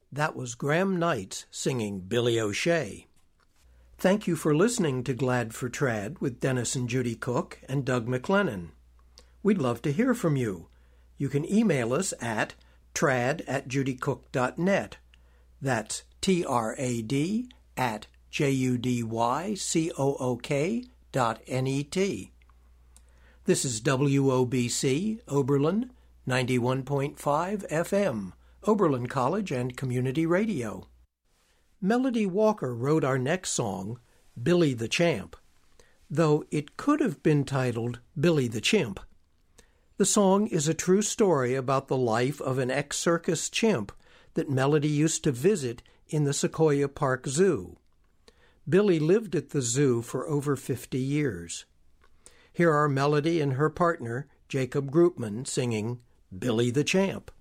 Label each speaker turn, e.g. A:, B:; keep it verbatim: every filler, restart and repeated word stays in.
A: That was Graham Knights singing Billy O'Shea. Thank you for listening to Glad for Trad with Dennis and Judy Cook and Doug McLennan. We'd love to hear from you. You can email us at trad at judycook dot net. That's T R A D at J U D Y C O O K dot N E T. This is W O B C, Oberlin, ninety-one point five F M, Oberlin College and Community Radio. Melody Walker wrote our next song, Billy the Champ, though it could have been titled Billy the Chimp. The song is a true story about the life of an ex-circus chimp that Melody used to visit in the Sequoia Park Zoo. Billy lived at the zoo for over fifty years. Here are Melody and her partner, Jacob Groupman, singing Billy the Champ.